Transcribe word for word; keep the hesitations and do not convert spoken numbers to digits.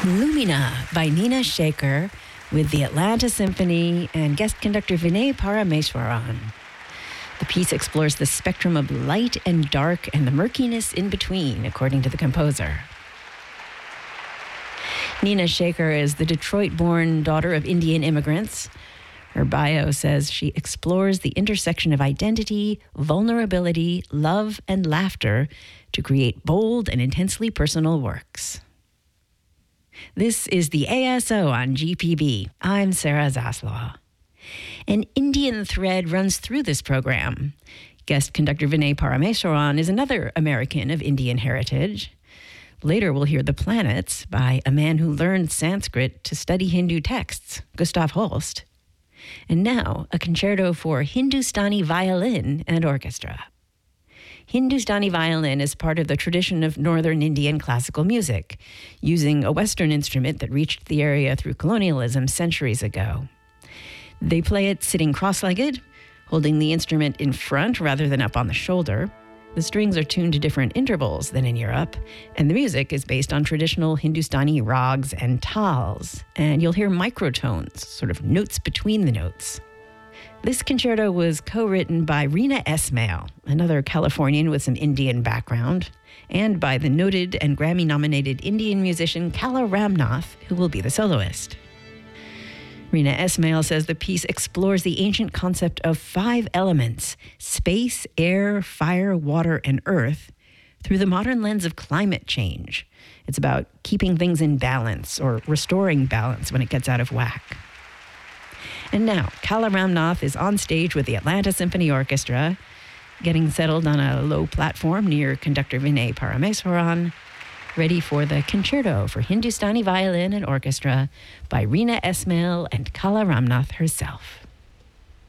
Lumina by Nina Shaker with the Atlanta Symphony and guest conductor Vinay Parameswaran. The piece explores the spectrum of light and dark and the murkiness in between, according to the composer. Nina Shaker is the Detroit-born daughter of Indian immigrants. Her bio says she explores the intersection of identity, vulnerability, love, and laughter to create bold and intensely personal works. This is the A S O on G P B. I'm Sarah Zaslaw. An Indian thread runs through this program. Guest conductor Vinay Parameswaran is another American of Indian heritage. Later, we'll hear The Planets by a man who learned Sanskrit to study Hindu texts, Gustav Holst. And now, a concerto for Hindustani violin and orchestra. Hindustani violin is part of the tradition of northern Indian classical music, using a Western instrument that reached the area through colonialism centuries ago. They play it sitting cross-legged, holding the instrument in front rather than up on the shoulder. The strings are tuned to different intervals than in Europe, and the music is based on traditional Hindustani rags and tals, and you'll hear microtones, sort of notes between the notes. This concerto was co-written by Reena Esmail, another Californian with some Indian background, and by the noted and Grammy-nominated Indian musician Kala Ramnath, who will be the soloist. Reena Esmail says the piece explores the ancient concept of five elements, space, air, fire, water, and earth, through the modern lens of climate change. It's about keeping things in balance or restoring balance when it gets out of whack. And now, Kala Ramnath is on stage with the Atlanta Symphony Orchestra, getting settled on a low platform near conductor Vinay Parameswaran, ready for the concerto for Hindustani violin and orchestra by Reena Esmail and Kala Ramnath herself.